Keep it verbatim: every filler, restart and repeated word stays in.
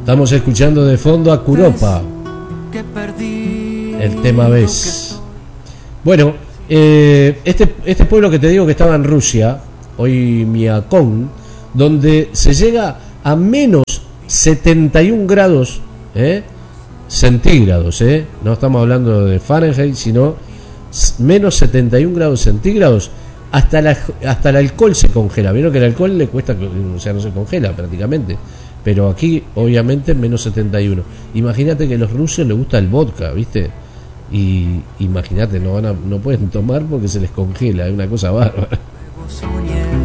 Estamos escuchando de fondo a Kuropa, el tema Ves. Bueno, eh, este, este pueblo que te digo que estaba en Rusia, hoy Miakon, donde se llega a menos setenta y un grados ¿eh? centígrados, ¿eh? No estamos hablando de Fahrenheit, sino menos setenta y un grados centígrados. Hasta, la, hasta el alcohol se congela. Vieron que el alcohol le cuesta, o sea, no se congela prácticamente. Pero aquí, obviamente, menos setenta y uno. Imagínate que a los rusos les gusta el vodka, ¿viste? Y imagínate, no van a, no pueden tomar porque se les congela, es una cosa bárbara.